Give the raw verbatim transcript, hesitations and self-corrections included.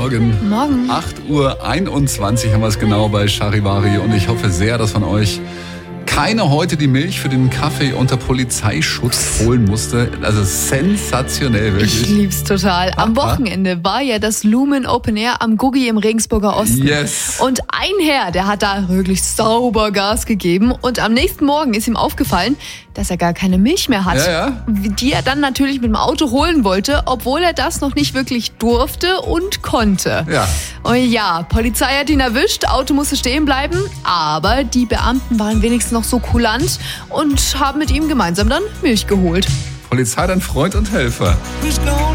Morgen. Morgen. acht Uhr einundzwanzig haben wir es genau bei Charivari und ich hoffe sehr, dass von euch keiner heute die Milch für den Kaffee unter Polizeischutz holen musste. Also sensationell, wirklich. Ich lieb's total. Am Wochenende war ja das Lumen Open Air am Guggi im Regensburger Osten. Yes. Und ein Herr, der hat da wirklich sauber Gas gegeben. Und am nächsten Morgen ist ihm aufgefallen, dass er gar keine Milch mehr hat. Ja, ja. Die er dann natürlich mit dem Auto holen wollte, obwohl er das noch nicht wirklich durfte und konnte. Ja. Und ja, Polizei hat ihn erwischt, Auto musste stehen bleiben, aber die Beamten waren wenigstens noch so kulant und haben mit ihm gemeinsam dann Milch geholt. Polizei, dein Freund und Helfer. Who's gonna